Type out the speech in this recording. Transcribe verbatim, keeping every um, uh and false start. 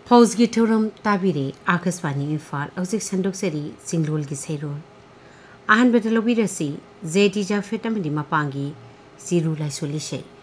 ꯐꯧꯖꯒꯤ ꯊꯧꯔꯝ ꯇꯥꯕꯤꯔꯦ ꯑꯥꯀꯥꯁꯕꯥꯅꯤ ꯏꯝꯐꯥꯜ ꯍꯧꯖꯤꯛ ꯁꯟꯗꯣꯛꯆꯔꯤ ꯆꯤꯡꯂꯣꯜꯒꯤ ꯁꯩꯔꯣꯜ ꯑꯍꯥꯟꯕꯗ ꯂꯧꯕꯤꯔꯁꯤ ꯖꯦ ꯗꯤ ꯖꯥꯐꯦꯠ ꯑꯃꯗꯤ ꯃꯄꯥꯡꯒꯤ ꯆꯤꯔꯨ ꯂꯥꯏꯁꯣꯜ ꯏꯁꯩ